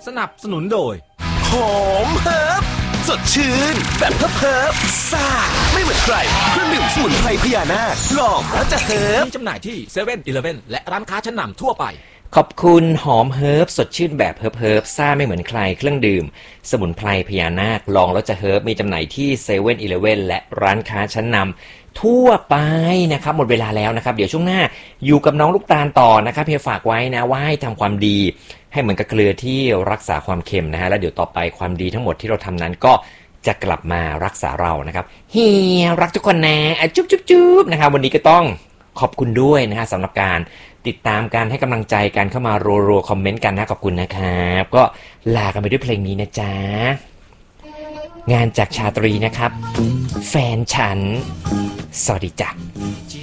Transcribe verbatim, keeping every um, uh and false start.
นับสนุนโดยหอมเฮิร์บสดชื่นแบบเฮิร์บเฮิร์บซ่าไม่เหมือนใครเครื่องดื่มสมุนไพรพญานาคลองแล้วจะเฮิร์บมีจำหน่ายที่เซเว่นอีเลฟเว่นและร้านค้าชั้นนำทั่วไปขอบคุณหอมเฮิร์บสดชื่นแบบเฮิร์บเฮิร์บซ่าไม่เหมือนใครเครื่องดื่มสมุนไพรพญานาคลองแล้วจะเฮิร์บมีจำหน่ายที่เซเว่นอีเลฟเว่นและร้านค้าชั้นนำทั่วไปนะครับหมดเวลาแล้วนะครับเดี๋ยวช่วงหน้าอยู่กับน้องลูกตาลต่อนะครับเพียฝากไว้นะว่าให้ทำความดีให้เหมือนกับเกลือที่รักษาความเค็มนะฮะแล้วเดี๋ยวต่อไปความดีทั้งหมดที่เราทำนั้นก็จะกลับมารักษาเรานะครับเฮียรักทุกคนนะจุ๊บจุ๊บจุ๊บนะครับวันนี้ก็ต้องขอบคุณด้วยนะฮะสำหรับการติดตามการให้กำลังใจกันเข้ามารัวๆคอมเมนต์กันนะขอบคุณนะครับก็ลากันไปด้วยเพลงนี้นะจ๊ะงานจากชาตรีนะครับแฟนฉันสวัสดีจ้ะ